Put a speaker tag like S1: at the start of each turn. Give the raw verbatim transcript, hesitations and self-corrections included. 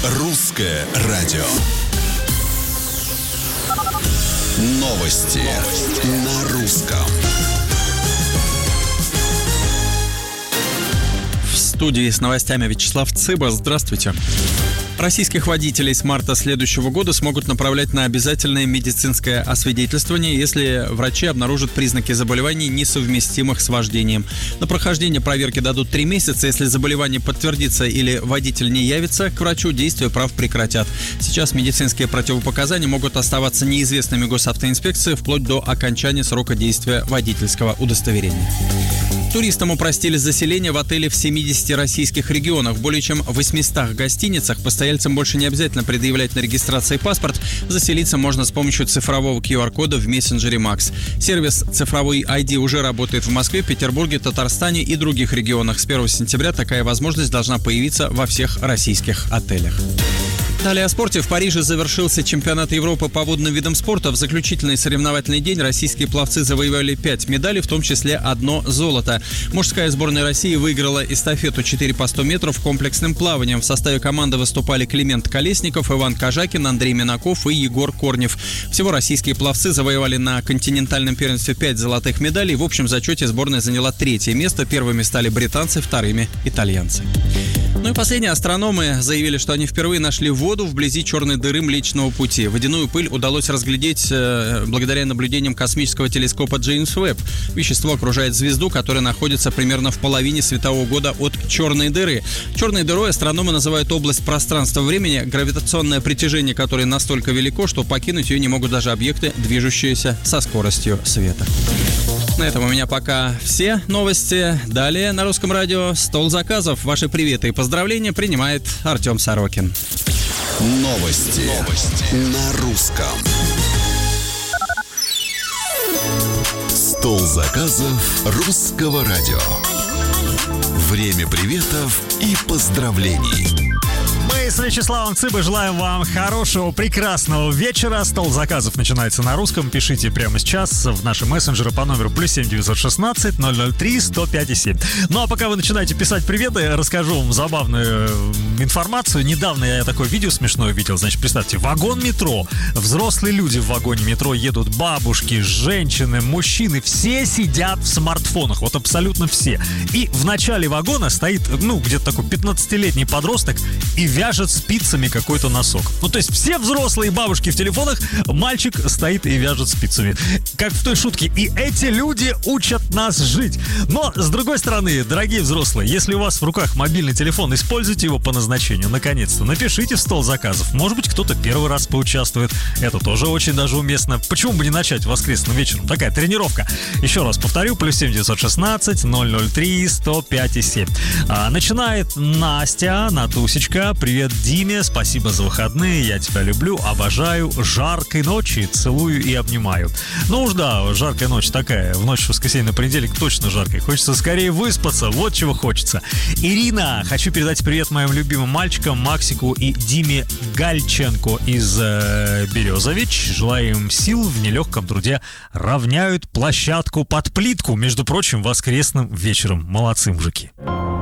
S1: Русское радио. Новости, Новости. На русском.
S2: В студии с новостями Вячеслав Цыба. Здравствуйте. Российских водителей с марта следующего года смогут направлять на обязательное медицинское освидетельствование, если врачи обнаружат признаки заболеваний, несовместимых с вождением. На прохождение проверки дадут три месяца. Если заболевание подтвердится или водитель не явится к врачу, действие прав прекратят. Сейчас медицинские противопоказания могут оставаться неизвестными госавтоинспекции вплоть до окончания срока действия водительского удостоверения. Туристам упростили заселение в отеле в семидесяти российских регионах. В более чем восьмистах гостиницах постояльцам больше не обязательно предъявлять на регистрации паспорт. Заселиться можно с помощью цифрового ку ар-кода в мессенджере Макс. Сервис цифровой ай ди уже работает в Москве, Петербурге, Татарстане и других регионах. С первого сентября такая возможность должна появиться во всех российских отелях. Далее о спорте. В Париже завершился чемпионат Европы по водным видам спорта. В заключительный соревновательный день российские пловцы завоевали пять медалей, в том числе одно золото. Мужская сборная России выиграла эстафету четыре по сто метров комплексным плаванием. В составе команды выступали Климент Колесников, Иван Кожакин, Андрей Минаков и Егор Корнев. Всего российские пловцы завоевали на континентальном первенстве пять золотых медалей. В общем зачете сборная заняла третье место. Первыми стали британцы, вторыми – итальянцы. Ну и последние. Астрономы заявили, что они впервые нашли воду вблизи черной дыры Млечного Пути. Водяную пыль удалось разглядеть э, благодаря наблюдениям космического телескопа Джеймс Уэбб. Вещество окружает звезду, которая находится примерно в половине светового года от черной дыры. Черной дырой астрономы называют область пространства-времени, гравитационное притяжение которой настолько велико, что покинуть ее не могут даже объекты, движущиеся со скоростью света. На этом у меня пока все новости. Далее на Русском радио «Стол заказов». Ваши приветы и поздравления принимает Артем Сорокин.
S1: Новости, Новости. На русском. Стол заказов Русского радио. Время приветов и поздравлений.
S3: Мы с Вячеславом Цыбой желаем вам хорошего, прекрасного вечера. Стол заказов начинается на русском. Пишите прямо сейчас в наши мессенджеры по номеру плюс семь девятьсот шестнадцать ноль ноль три сто пять семь. Ну а пока вы начинаете писать приветы, расскажу вам забавную информацию. Недавно я такое видео смешное видел. Значит, представьте, вагон метро. Взрослые люди в вагоне метро едут. Бабушки, женщины, мужчины. Все сидят в смартфонах. Вот абсолютно все. И в начале вагона стоит, ну, где-то такой пятнадцатилетний подросток и вяжет спицами какой-то носок. Ну, то есть все взрослые бабушки в телефонах, мальчик стоит и вяжет спицами. Как в той шутке. И эти люди учат нас жить. Но, с другой стороны, дорогие взрослые, если у вас в руках мобильный телефон, используйте его по назначению. Наконец-то. Напишите в стол заказов. Может быть, кто-то первый раз поучаствует. Это тоже очень даже уместно. Почему бы не начать воскресным вечером? Такая тренировка. Еще раз повторю. Плюс семь девятьсот шестнадцать ноль ноль три сто пять семь. А, начинает Настя, Натусечка. Привет, Диме, спасибо за выходные, я тебя люблю, обожаю, жаркой ночи, целую и обнимаю. Ну уж да, жаркая ночь такая, в ночь в воскресенье на понедельник точно жаркая, хочется скорее выспаться, вот чего хочется. Ирина, хочу передать привет моим любимым мальчикам Максику и Диме Гальченко из э, Березович, желаю им сил в нелегком труде, равняют площадку под плитку, между прочим, воскресным вечером, молодцы, мужики.